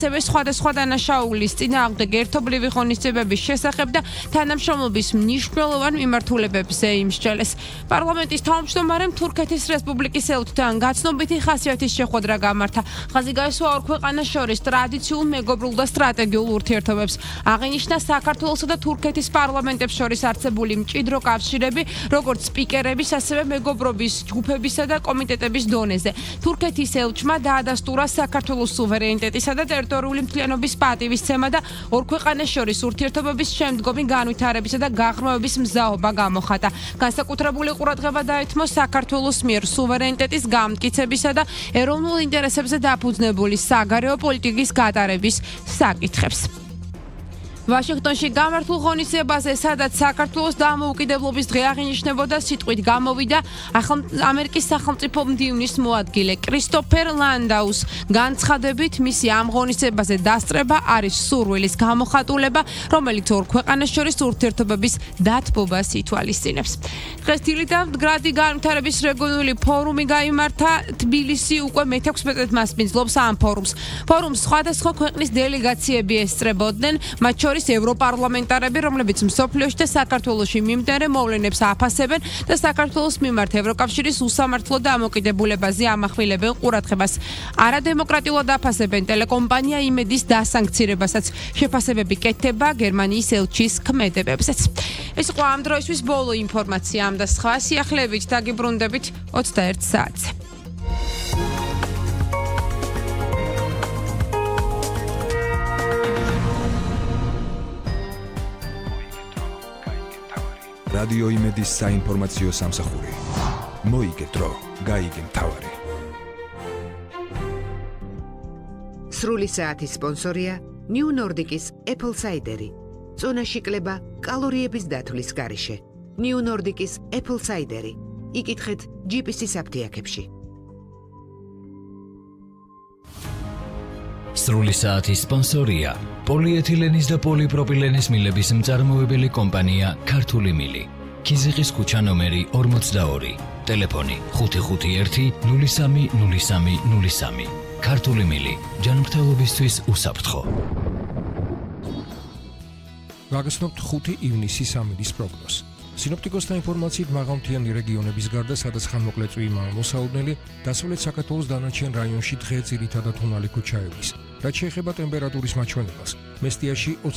სხვადასხვა დანაშაულის წინააღმდეგ ერთობლივი ღონისძიებების შესახებ და თანამშრომლობის მნიშვნელოვან მიმართულებებზე იმსჯელეს. პარლამენტის თავმჯდომარემ თურქეთის რესპუბლიკის ელჩთან გაცნობიტი ხასიათის შეხვედრა გამართა. ხაზი გაესვა ორ ქვეყანას შორის ტრადიციულ მეგობრულ და სტრატეგიულ ურთიერთობებს. აღინიშნა საქართველოსა და თურქეთის პარლამენტებს შორის არსებული მჭიდრო კავშირები, როგორც სპიკერების, ასევე მეგობრობის ჯგუფებისა და კომიტეტების დონეზე. თურქეთის ელჩმა დაადასტურა საქართველოს სუვერენიტეტისა და ტერიტორიული მთლიანობის პატივისცემა და ორ ქვეყანას შორის ურთიერთობების შემდგომი განვითარებისა და გაღრმავების მზაობა გამოხატა. განსაკუთრებული ყურადღება დაეთმო საქართველოს მიერ სუვერენიტეტის გამტკიცებისა და ეროვნულ ინტერესებზე დაფუძნებული საგარეო პოლიტიკის გატარების საკითხებს. ვაშინგტონში გამართულ ღონისძიებაზე, სადაც საქართველოს დამოუკიდებლობის დღე აღინიშნებოდა, სიტყვით გამოვიდა ამერიკის სახელმწიფო მდივნის მოადგილე კრისტოფერ ლანდაუს განცხადებით, მისი ამ ღონისძიებაზე დასწრება არის სურვილის გამოხატულება, რომელიც ორ ქვეყანას შორის ურთიერთობების დათბობას ითვალისწინებს. დღეს დილით და მდგრადი განვითარების რეგიონული ფორუმი გაიმართა. თბილისი უკვე მე-16 მასპინძლობს ამ ფორუმს. ფორუმს სხვადასხვა ქვეყნის დელეგაციები ესწრებოდნენ, მათ შორის ევროპარლამენტარები, რომლებიც მსოფლიოში და საქართველოში მიმდინარე მოვლენებს აფასებენ და საქართველოს მიმართ ევროკავშირის უსამართლო დამოკიდებულებაზე ამახვილებენ ყურადღებას. არადემოკრატიულად აფასებენ ტელეკომპანია იმედის დასანქცირებასაც. შეფასებები კეთდება გერმანიის ელჩის ქმედებებზეც. ეს იყო ამ დროისთვის ბოლო ინფორმაცია, ამ და სხვა სიახლეებით დაგიბრუნდებით 21 საათზე. რადიო იმედის საინფორმაციო სამსახური. მოიგე დრო, გაიგე მთავარი. სრული საათის სპონსორია New Nordic-ის Apple Cider-ი. წონაში კლება კალორიების დათვლის გარეშე. New Nordic-ის Apple Cider-ი. იკითხეთ GPS-ის აფთიაქებში. სრული საათის სპონსორია პოლიეთილენის და პოლიპროპილენის მილების მწარმოებელი კომპანია ქართული მილი. ქიზიყის ქუჩა ნომერი 42. ტელეფონი 551 03 03 03. ქართული მილი ჯანმრთელობისთვის უსაფრთხო. გაგრძნობთ 5 ივნისის ამინდის პროგნოზს. სინოპტიკოსთა ინფორმაციით მაღალმთიანი რეგიონების გარდა, სადაც ხანმოკლე წვიმაა მოსაოდნელი, დასავლეთ საქართველოს დანარჩენ რაიონში დღე ძირითადად თუნალი ქუჩაევის. რაც შეეხება ტემპერატურის მაჩვენებას, მესტიაში